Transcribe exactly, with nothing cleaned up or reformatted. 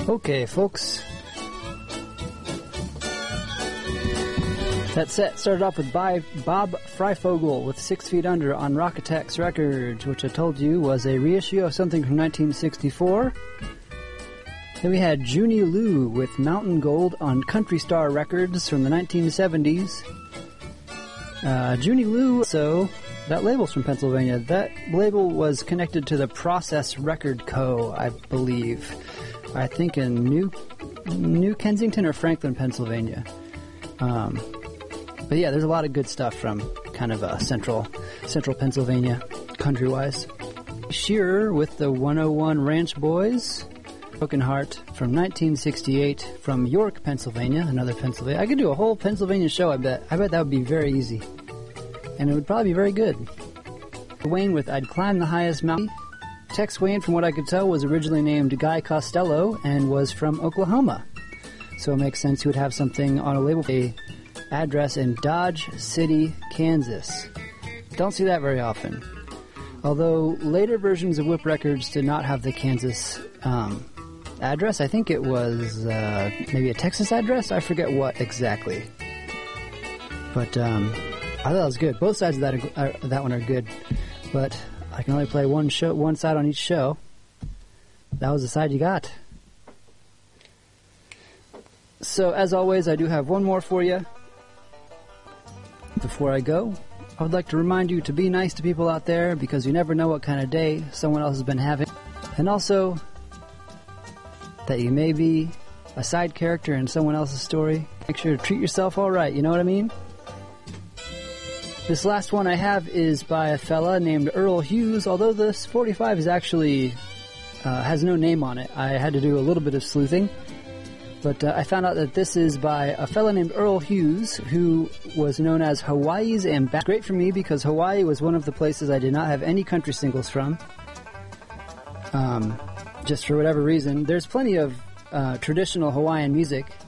Okay, folks. That set started off with Bob Freifogel with Six Feet Under on Rocketex Records, which I told you was a reissue of something from nineteen sixty-four. Then we had Junie Liu with Mountain Gold on Country Star Records from the nineteen seventies. Uh, Junie Liu, so that label's from Pennsylvania. That label was connected to the Process Record Co., I believe. I think in New New Kensington or Franklin, Pennsylvania. Um, but yeah, there's a lot of good stuff from kind of uh, central central Pennsylvania, country-wise. Shearer with the one oh one Ranch Boys. Broken Heart from nineteen sixty-eight from York, Pennsylvania. Another Pennsylvania. I could do a whole Pennsylvania show, I bet. I bet that would be very easy. And it would probably be very good. Wayne with I'd Climb the Highest Mountain. Tex Wayne, from what I could tell, was originally named Guy Costello and was from Oklahoma. So it makes sense he would have something on a label. A address in Dodge City, Kansas. Don't see that very often. Although later versions of Whip Records did not have the Kansas um, address. I think it was uh, maybe a Texas address. I forget what exactly. But um, I thought it was good. Both sides of that are, are, that one are good. But I can only play one show, one side on each show. That was the side you got. So as always, I do have one more for you. Before I go, I would like to remind you to be nice to people out there, because you never know what kind of day someone else has been having. And also, that you may be a side character in someone else's story. Make sure to treat yourself all right, you know what I mean? This last one I have is by a fella named Earl Hughes, although this forty-five is actually uh, has no name on it. I had to do a little bit of sleuthing. But uh, I found out that this is by a fella named Earl Hughes, who was known as Hawaii's ambassador. Great for me, because Hawaii was one of the places I did not have any country singles from. Um, just for whatever reason. There's plenty of uh, traditional Hawaiian music,